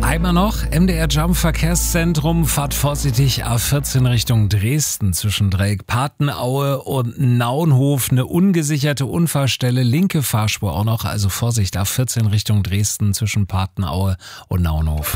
Einmal noch, MDR Jump Verkehrszentrum, fahrt vorsichtig A14 Richtung Dresden zwischen Dreieck-Patenaue und Naunhof. Eine ungesicherte Unfallstelle, linke Fahrspur auch noch, also Vorsicht, A14 Richtung Dresden zwischen Patenaue und Naunhof.